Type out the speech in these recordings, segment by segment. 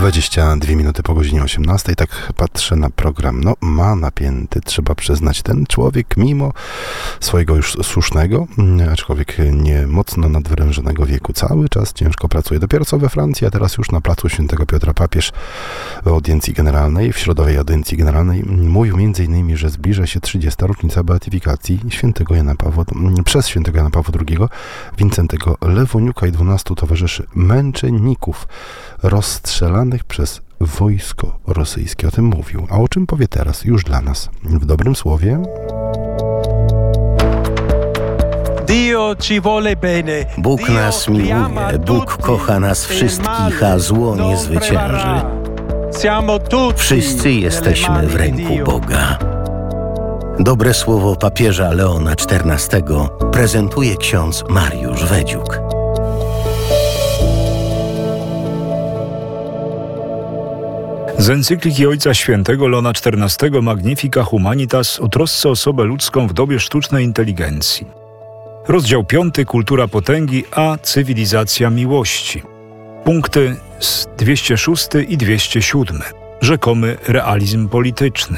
22 minuty po godzinie 18. Tak patrzę na program. No, ma napięty, trzeba przyznać. Ten człowiek, mimo swojego już słusznego, aczkolwiek nie mocno nadwyrężonego wieku, cały czas ciężko pracuje. Dopiero co we Francji, a teraz już na placu Świętego Piotra papież w audiencji generalnej, w środowej audiencji generalnej, mówił m.in., że zbliża się 30. rocznica beatyfikacji przez świętego Jana Pawła II, Wincentego Lewoniuka i 12 towarzyszy męczenników rozstrzelanych przez wojsko rosyjskie. O tym mówił. A o czym powie teraz już dla nas w dobrym słowie? Bóg nas miłuje, Bóg kocha nas wszystkich, a zło nie zwycięży. Wszyscy jesteśmy w ręku Boga. Dobre słowo papieża Leona XIV prezentuje ksiądz Mariusz Wedziuk. Z encykliki Ojca Świętego Leona XIV Magnifica Humanitas o trosce o osobę ludzką w dobie sztucznej inteligencji. Rozdział 5. Kultura potęgi a cywilizacja miłości. Punkty z 206 i 207. Rzekomy realizm polityczny.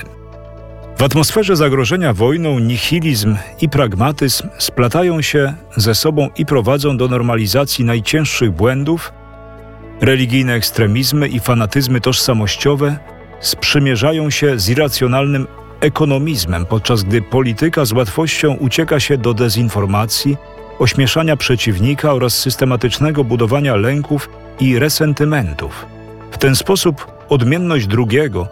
W atmosferze zagrożenia wojną nihilizm i pragmatyzm splatają się ze sobą i prowadzą do normalizacji najcięższych błędów. Religijne ekstremizmy i fanatyzmy tożsamościowe sprzymierzają się z irracjonalnym ekonomizmem, podczas gdy polityka z łatwością ucieka się do dezinformacji, ośmieszania przeciwnika oraz systematycznego budowania lęków i resentymentów. W ten sposób odmienność drugiego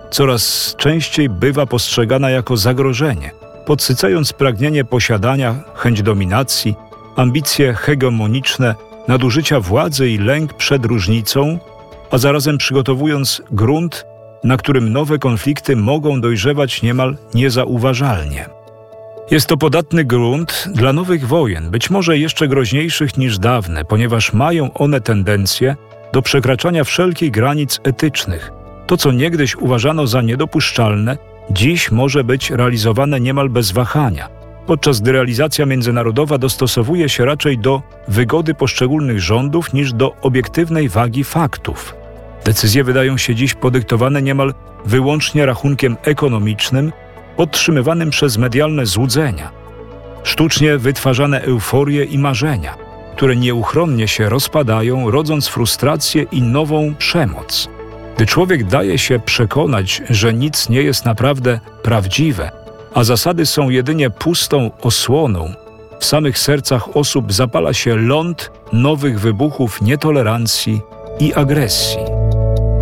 coraz częściej bywa postrzegana jako zagrożenie, podsycając pragnienie posiadania, chęć dominacji, ambicje hegemoniczne, nadużycia władzy i lęk przed różnicą, a zarazem przygotowując grunt, na którym nowe konflikty mogą dojrzewać niemal niezauważalnie. Jest to podatny grunt dla nowych wojen, być może jeszcze groźniejszych niż dawne, ponieważ mają one tendencję do przekraczania wszelkich granic etycznych. To, co niegdyś uważano za niedopuszczalne, dziś może być realizowane niemal bez wahania, podczas gdy realizacja międzynarodowa dostosowuje się raczej do wygody poszczególnych rządów niż do obiektywnej wagi faktów. Decyzje wydają się dziś podyktowane niemal wyłącznie rachunkiem ekonomicznym, podtrzymywanym przez medialne złudzenia, sztucznie wytwarzane euforie i marzenia, które nieuchronnie się rozpadają, rodząc frustrację i nową przemoc. Gdy człowiek daje się przekonać, że nic nie jest naprawdę prawdziwe, a zasady są jedynie pustą osłoną, w samych sercach osób zapala się ląd nowych wybuchów nietolerancji i agresji.